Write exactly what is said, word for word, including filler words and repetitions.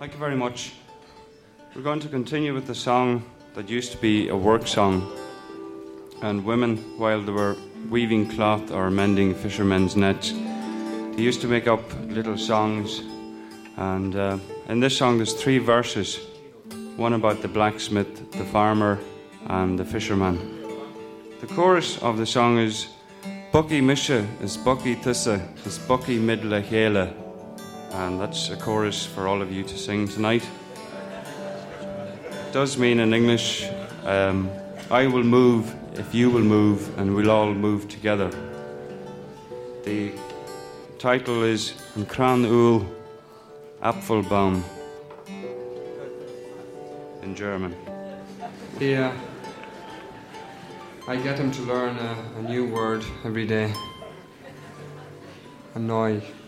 Thank you very much. We're going to continue with the song that used to be a work song. And women, while they were weaving cloth or mending fishermen's nets, they used to make up little songs. And uh, in this song there's three verses. One about the blacksmith, the farmer, and the fisherman. The chorus of the song is Bucky Misha is Bucky Tissa is Bucky Midla Hela. And that's a chorus for all of you to sing tonight. It does mean in English, um, I will move if you will move, and we'll all move together. The title is An Kran Ul Apfelbaum in German. Yeah, I get him to learn a, a new word every day. Annoy.